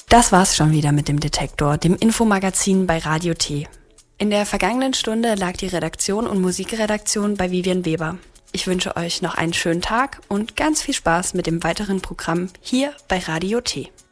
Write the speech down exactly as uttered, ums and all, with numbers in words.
Das war's schon wieder mit dem Detektor, dem Infomagazin bei Radio T. In der vergangenen Stunde lag die Redaktion und Musikredaktion bei Vivian Weber. Ich wünsche euch noch einen schönen Tag und ganz viel Spaß mit dem weiteren Programm hier bei Radio T.